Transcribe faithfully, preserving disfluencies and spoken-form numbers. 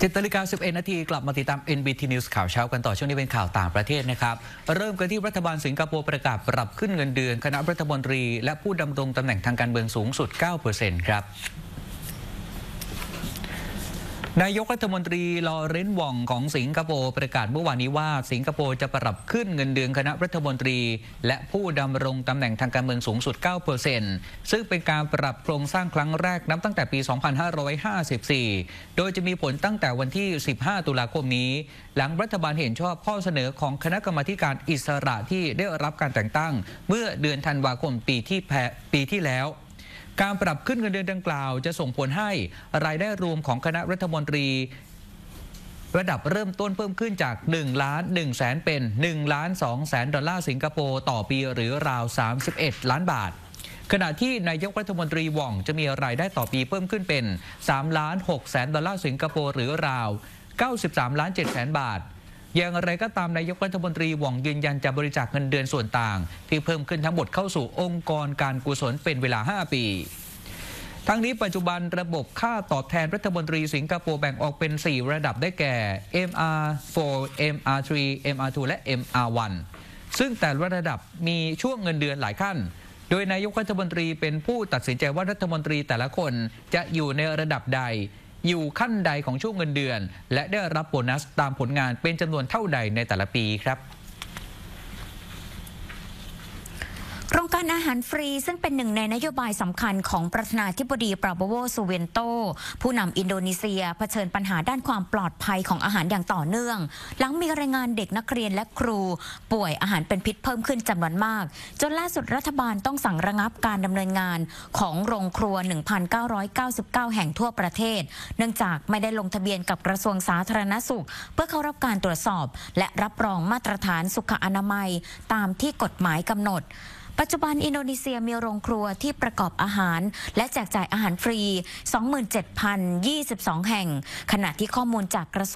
เจ็ดนาฬิกาสิบเอ็ดนาทีกลับมาติดตาม เอ็น บี ที News ข่าวเช้ากันต่อช่วงนี้เป็นข่าวต่างประเทศนะครับเริ่มกันที่รัฐบาลสิงคโปร์ประกาศปรับขึ้นเงินเดือนคณะรัฐมนตรีและผู้ดำรงตำแหน่งทางการเมืองสูงสุด เก้าเปอร์เซ็นต์ ครับนายกรัฐมนตรีลอเรนซ์ วองของสิงคโปร์ประกาศเมื่อวานนี้ว่าสิงคโปร์จะปรับขึ้นเงินเดือนคณะรัฐมนตรีและผู้ดำรงตำแหน่งทางการเมืองสูงสุด เก้าเปอร์เซ็นต์ ซึ่งเป็นการปรับโครงสร้างครั้งแรกนับตั้งแต่ปี สองพันห้าร้อยห้าสิบสี่ โดยจะมีผลตั้งแต่วันที่ สิบห้า ตุลาคมนี้หลังรัฐบาลเห็นชอบข้อเสนอของคณะกรรมาการอิสระที่ได้รับการแต่งตั้งเมื่อเดือนธันวาคมปีที่ปีที่แล้วการปรับขึ้นเงินเดือนดังกล่าวจะส่งผลให้รายได้รวมของคณะรัฐมนตรีระดับเริ่มต้นเพิ่มขึ้นจากหนึ่งล้านหนึ่งแสนเป็นหนึ่งล้านสองแสนดอลลาร์สิงคโปร์ต่อปีหรือราวสามสิบเอ็ดล้านบาทขณะที่นายกรัฐมนตรีว่องจะมีรายได้ต่อปีเพิ่มขึ้นเป็นสามล้านหกแสนดอลลาร์สิงคโปร์หรือราวเก้าสิบสามล้านเจ็ดแสนบาทอย่างไรก็ตามนายกรัฐมนตรีว่องยืนยันจะบริจาคเงินเดือนส่วนต่างที่เพิ่มขึ้นทั้งหมดเข้าสู่องค์กรการกุศลเป็นเวลาห้าปีทั้งนี้ปัจจุบันระบบค่าตอบแทนรัฐมนตรีสิงคโปร์แบ่งออกเป็นสี่ระดับได้แก่ เอ็ม อาร์ โฟร์ เอ็ม อาร์ ทรี เอ็ม อาร์ ทู และ เอ็ม อาร์ วัน ซึ่งแต่ละระดับมีช่วงเงินเดือนหลายขั้นโดยนายกรัฐมนตรีเป็นผู้ตัดสินใจว่ารัฐมนตรีแต่ละคนจะอยู่ในระดับใดอยู่ขั้นใดของช่วงเงินเดือนและได้รับโบนัสตามผลงานเป็นจำนวนเท่าใดในแต่ละปีครับโครงการอาหารฟรีซึ่งเป็นหนึ่งในนโยบายสำคัญของประธานาธิบดีปราโบโว ซูเวนโตผู้นำอินโดนีเซียเผชิญปัญหาด้านความปลอดภัยของอาหารอย่างต่อเนื่องหลังมีรายงานเด็กนักเรียนและครูป่วยอาหารเป็นพิษเพิ่มขึ้นจำนวนมากจนล่าสุดรัฐบาลต้องสั่งระงับการดำเนินงานของโรงครัว หนึ่งพันเก้าร้อยเก้าสิบเก้า แห่งทั่วประเทศเนื่องจากไม่ได้ลงทะเบียนกับกระทรวงสาธารณสุขเพื่อเข้ารับการตรวจสอบและรับรองมาตรฐานสุขอนามัยตามที่กฎหมายกำหนดปัจจุบันอินโดนีเซียมีโรงครัวที่ประกอบอาหารและแจกจ่ายอาหารฟรี สองหมื่นเจ็ดพันยี่สิบสอง แห่งขณะที่ข้อมูลจากกระทรวง